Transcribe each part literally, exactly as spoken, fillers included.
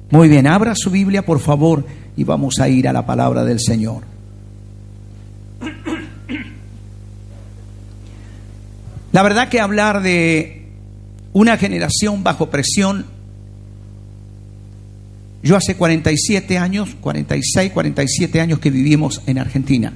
Muy bien, abra su Biblia, por favor, y vamos a ir a la palabra del Señor. La verdad que hablar de una generación bajo presión, yo hace cuarenta y siete años, cuarenta y seis, cuarenta y siete años que vivimos en Argentina.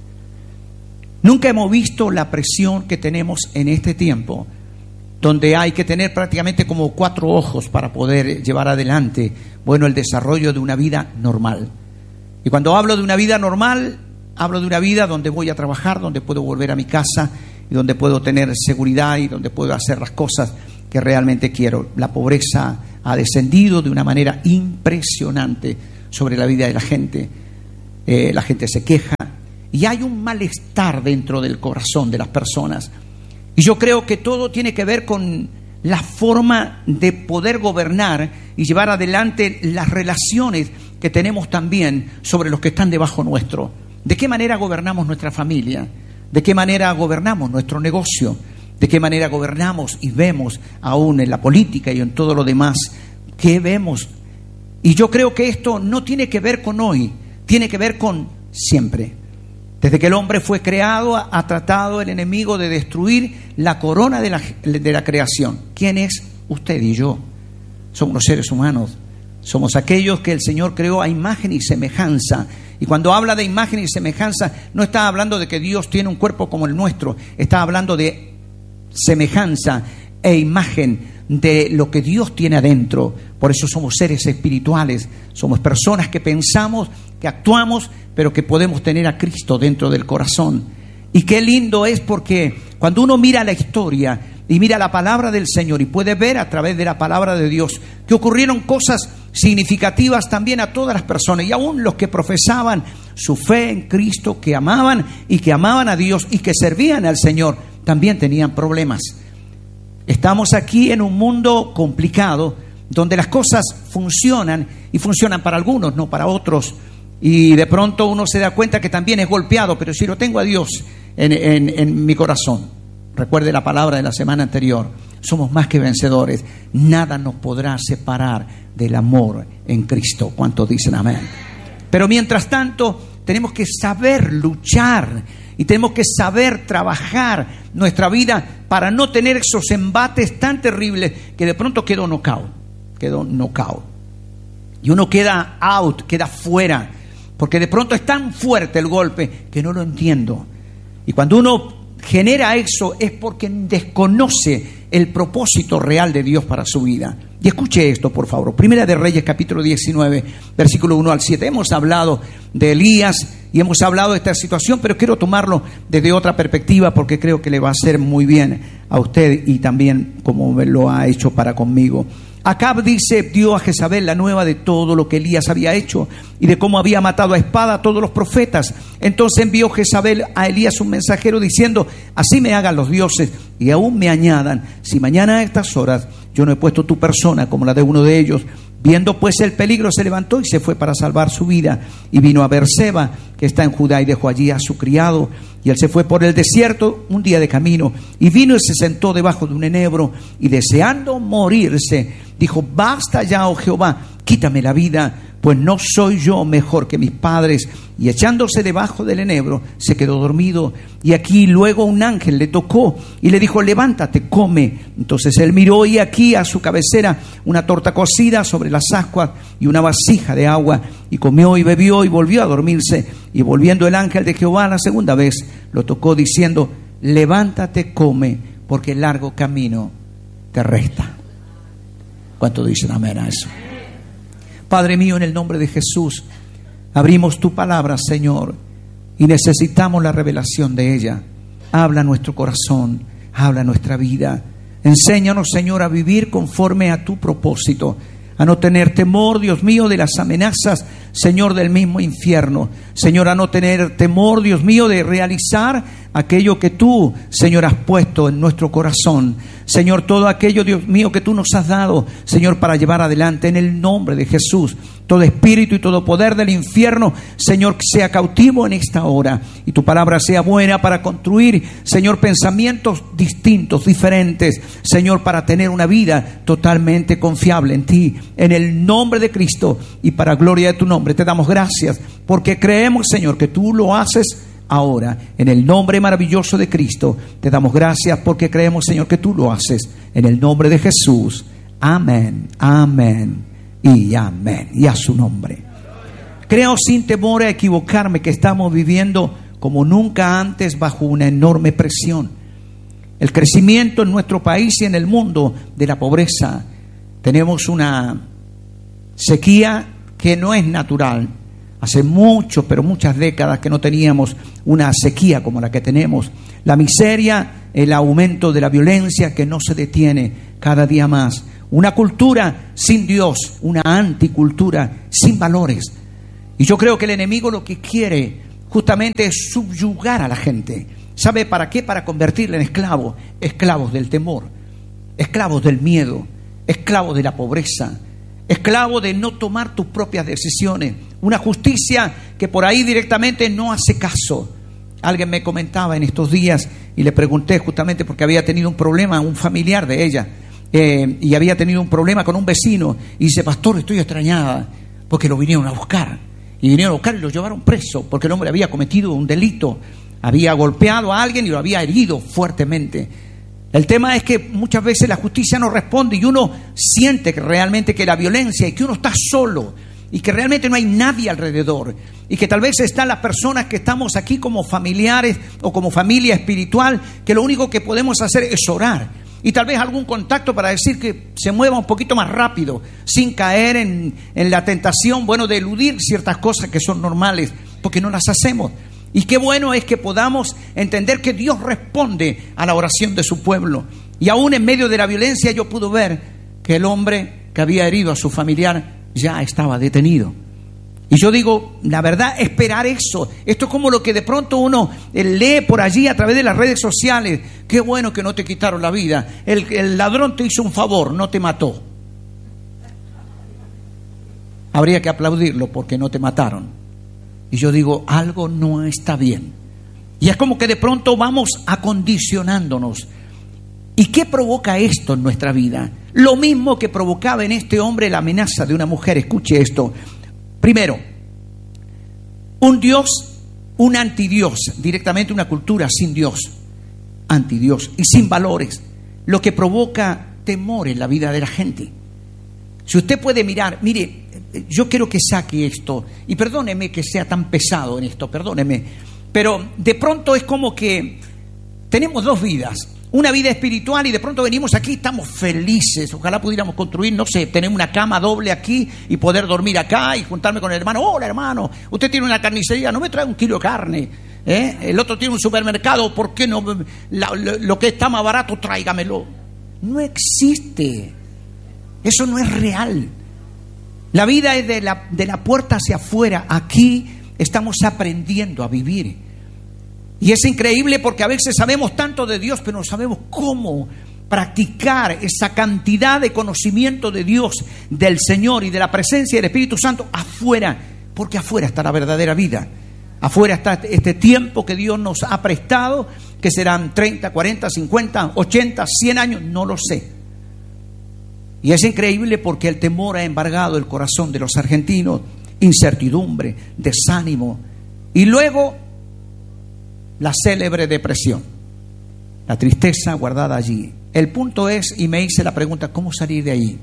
Nunca hemos visto la presión que tenemos en este tiempo, donde hay que tener prácticamente como cuatro ojos para poder llevar adelante, bueno, el desarrollo de una vida normal. Y cuando hablo de una vida normal, hablo de una vida donde voy a trabajar, donde puedo volver a mi casa, y donde puedo tener seguridad y donde puedo hacer las cosas que realmente quiero. La pobreza ha descendido de una manera impresionante sobre la vida de la gente. Eh, la gente se queja y hay un malestar dentro del corazón de las personas. Y yo creo que todo tiene que ver con la forma de poder gobernar y llevar adelante las relaciones que tenemos también sobre los que están debajo nuestro. ¿De qué manera gobernamos nuestra familia? ¿De qué manera gobernamos nuestro negocio? ¿De qué manera gobernamos y vemos aún en la política y en todo lo demás? ¿Qué vemos? Y yo creo que esto no tiene que ver con hoy, tiene que ver con siempre. Desde que el hombre fue creado, ha tratado el enemigo de destruir la corona de la, de la creación. ¿Quién es? Usted y yo. Somos los seres humanos. Somos aquellos que el Señor creó a imagen y semejanza. Y cuando habla de imagen y semejanza, no está hablando de que Dios tiene un cuerpo como el nuestro. Está hablando de semejanza e imagen de lo que Dios tiene adentro. Por eso somos seres espirituales. Somos personas que pensamos, que actuamos, pero que podemos tener a Cristo dentro del corazón. Y qué lindo es, porque cuando uno mira la historia y mira la palabra del Señor y puede ver a través de la palabra de Dios que ocurrieron cosas significativas también a todas las personas, y aún los que profesaban su fe en Cristo, que amaban y que amaban a Dios y que servían al Señor, también tenían problemas. Estamos aquí en un mundo complicado donde las cosas funcionan y funcionan para algunos, no para otros. Y de pronto uno se da cuenta que también es golpeado, pero si lo tengo a Dios en, en, en mi corazón, recuerde la palabra de la semana anterior, somos más que vencedores. Nada nos podrá separar del amor en Cristo. ¿Cuántos dicen amén? Pero mientras tanto tenemos que saber luchar y tenemos que saber trabajar nuestra vida para no tener esos embates tan terribles que de pronto quedó knockout, quedó knockout. Y uno queda out, queda fuera, porque de pronto es tan fuerte el golpe que no lo entiendo. Y cuando uno genera eso es porque desconoce el propósito real de Dios para su vida. Y escuche esto, por favor. Primera de Reyes, capítulo diecinueve, versículo uno al siete. Hemos hablado de Elías y hemos hablado de esta situación, pero quiero tomarlo desde otra perspectiva porque creo que le va a hacer muy bien a usted y también como lo ha hecho para conmigo. Acab dice, dio a Jezabel la nueva de todo lo que Elías había hecho y de cómo había matado a espada a todos los profetas. Entonces envió Jezabel a Elías un mensajero diciendo, así me hagan los dioses y aún me añadan, si mañana a estas horas yo no he puesto tu persona como la de uno de ellos. Viendo pues el peligro, se levantó y se fue para salvar su vida, y vino a Beerseba, que está en Judá, y dejó allí a su criado, y él se fue por el desierto un día de camino, y vino y se sentó debajo de un enebro, y deseando morirse, dijo, basta ya, oh Jehová, quítame la vida, pues no soy yo mejor que mis padres. Y echándose debajo del enebro, se quedó dormido. Y aquí luego un ángel le tocó y le dijo, levántate, come. Entonces él miró y aquí a su cabecera una torta cocida sobre las ascuas y una vasija de agua. Y comió y bebió y volvió a dormirse. Y volviendo el ángel de Jehová la segunda vez, lo tocó diciendo, levántate, come, porque el largo camino te resta. ¿Cuánto dicen amén a eso? Padre mío, en el nombre de Jesús, abrimos tu palabra, Señor, y necesitamos la revelación de ella. Habla nuestro corazón, habla nuestra vida. Enséñanos, Señor, a vivir conforme a tu propósito, a no tener temor, Dios mío, de las amenazas, Señor, del mismo infierno. Señor, a no tener temor, Dios mío, de realizar aquello que tú, Señor, has puesto en nuestro corazón. Señor, todo aquello, Dios mío, que tú nos has dado, Señor, para llevar adelante en el nombre de Jesús. Todo espíritu y todo poder del infierno, Señor, sea cautivo en esta hora. Y tu palabra sea buena para construir, Señor, pensamientos distintos, diferentes, Señor, para tener una vida totalmente confiable en ti. En el nombre de Cristo y para gloria de tu nombre, te damos gracias porque creemos, Señor, que tú lo haces ahora. En el nombre maravilloso de Cristo, te damos gracias porque creemos, Señor, que tú lo haces. En el nombre de Jesús. Amén, amén y amén. Y a su nombre. Creo sin temor a equivocarme que estamos viviendo como nunca antes bajo una enorme presión. El crecimiento en nuestro país y en el mundo de la pobreza. Tenemos una sequía que no es natural. Hace mucho, pero muchas décadas que no teníamos una sequía como la que tenemos. La miseria, el aumento de la violencia que no se detiene cada día más. Una cultura sin Dios, una anticultura sin valores. Y yo creo que el enemigo lo que quiere justamente es subyugar a la gente. ¿Sabe para qué? Para convertirla en esclavos, esclavos del temor, esclavos del miedo, esclavos de la pobreza, esclavo de no tomar tus propias decisiones. Una justicia que por ahí directamente no hace caso. Alguien me comentaba en estos días y le pregunté justamente porque había tenido un problema, un familiar de ella, eh, y había tenido un problema con un vecino. Y dice: pastor, estoy extrañada porque lo vinieron a buscar. Y vinieron a buscar y lo llevaron preso porque el hombre había cometido un delito. Había golpeado a alguien y lo había herido fuertemente. El tema es que muchas veces la justicia no responde y uno siente que realmente que la violencia y que uno está solo y que realmente no hay nadie alrededor y que tal vez están las personas que estamos aquí como familiares o como familia espiritual, que lo único que podemos hacer es orar y tal vez algún contacto para decir que se mueva un poquito más rápido sin caer en, en la tentación, bueno, de eludir ciertas cosas que son normales porque no las hacemos. Y qué bueno es que podamos entender que Dios responde a la oración de su pueblo. Y aún en medio de la violencia yo pude ver que el hombre que había herido a su familiar ya estaba detenido. Y yo digo, la verdad, esperar eso. Esto es como lo que de pronto uno lee por allí a través de las redes sociales. Qué bueno que no te quitaron la vida. El, el ladrón te hizo un favor, no te mató. Habría que aplaudirlo porque no te mataron. Y yo digo, algo no está bien. Y es como que de pronto vamos acondicionándonos. ¿Y qué provoca esto en nuestra vida? Lo mismo que provocaba en este hombre la amenaza de una mujer. Escuche esto. Primero, un Dios, un antidios, directamente una cultura sin Dios, antidios y sin valores, lo que provoca temor en la vida de la gente. Si usted puede mirar, mire, yo quiero que saque esto, y perdóneme que sea tan pesado en esto, perdóneme, pero de pronto es como que tenemos dos vidas, una vida espiritual y de pronto venimos aquí, estamos felices, ojalá pudiéramos construir, no sé, tener una cama doble aquí y poder dormir acá y juntarme con el hermano. Hola hermano, usted tiene una carnicería, no me trae un kilo de carne, ¿eh? El otro tiene un supermercado, ¿por qué no? La, lo, lo que está más barato, tráigamelo. No existe, eso no es real. La vida es de la, de la puerta hacia afuera. Aquí estamos aprendiendo a vivir. Y es increíble porque a veces sabemos tanto de Dios, pero no sabemos cómo practicar esa cantidad de conocimiento de Dios, del Señor y de la presencia del Espíritu Santo afuera. Porque afuera está la verdadera vida. Afuera está este tiempo que Dios nos ha prestado, que serán treinta, cuarenta, cincuenta, ochenta, cien años, no lo sé. Y es increíble porque el temor ha embargado el corazón de los argentinos, incertidumbre, desánimo y luego la célebre depresión, la tristeza guardada allí. El punto es, y me hice la pregunta, ¿cómo salir de ahí?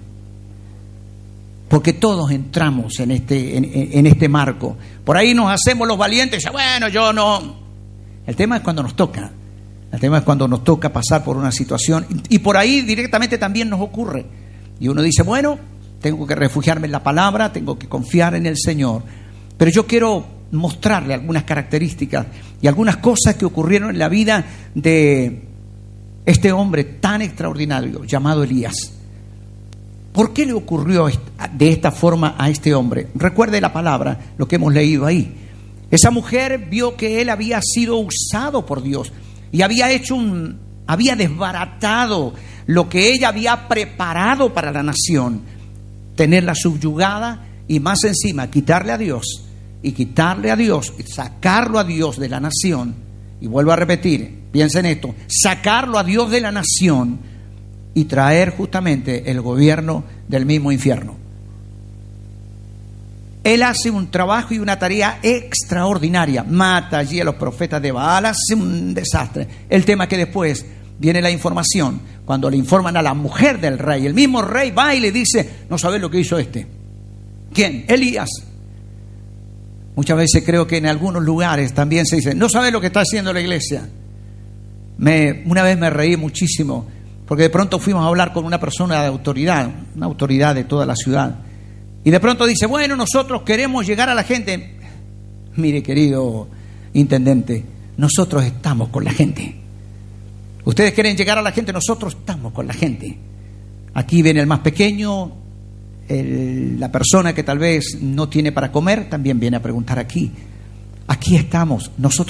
Porque todos entramos en este, en, en este marco. Por ahí nos hacemos los valientes, y bueno, yo no. El tema es cuando nos toca. El tema es cuando nos toca pasar por una situación y por ahí directamente también nos ocurre. Y uno dice, bueno, tengo que refugiarme en la palabra, tengo que confiar en el Señor. Pero yo quiero mostrarle algunas características y algunas cosas que ocurrieron en la vida de este hombre tan extraordinario llamado Elías. ¿Por qué le ocurrió de esta forma a este hombre? Recuerde la palabra, lo que hemos leído ahí. Esa mujer vio que él había sido usado por Dios y había hecho un, había desbaratado lo que ella había preparado para la nación, tenerla subyugada y más encima quitarle a Dios y quitarle a Dios, sacarlo a Dios de la nación. Y vuelvo a repetir, piensen esto, sacarlo a Dios de la nación y traer justamente el gobierno del mismo infierno. Él hace un trabajo y una tarea extraordinaria, mata allí a los profetas de Baal, hace un desastre. El tema es que después viene la información, cuando le informan a la mujer del rey, el mismo rey va y le dice, no sabes lo que hizo este. ¿Quién? Elías. Muchas veces creo que en algunos lugares también se dice, no sabes lo que está haciendo la iglesia. Me, una vez me reí muchísimo, porque de pronto fuimos a hablar con una persona de autoridad, una autoridad de toda la ciudad, y de pronto dice, bueno, nosotros queremos llegar a la gente. Mire, querido intendente, nosotros estamos con la gente. Ustedes quieren llegar a la gente, nosotros estamos con la gente. Aquí viene el más pequeño, el, la persona que tal vez no tiene para comer, también viene a preguntar aquí. Aquí estamos, nosotros